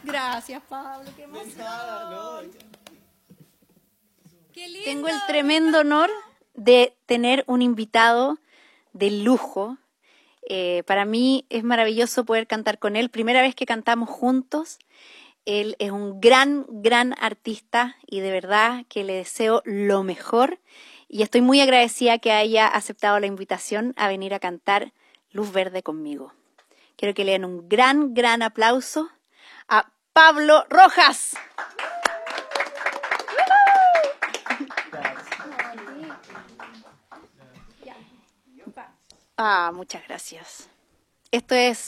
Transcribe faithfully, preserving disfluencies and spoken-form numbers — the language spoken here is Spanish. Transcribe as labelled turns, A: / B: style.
A: Gracias, Pablo, qué emoción. Qué lindo.
B: Tengo el tremendo honor de tener un invitado de lujo. Eh, para mí es maravilloso poder cantar con él. Primera vez que cantamos juntos. Él es un gran, gran artista y de verdad que le deseo lo mejor. Y estoy muy agradecida que haya aceptado la invitación a venir a cantar Luz Verde conmigo. Quiero que le den un gran, gran aplauso a Pablo Rojas. Ah, muchas gracias. Esto es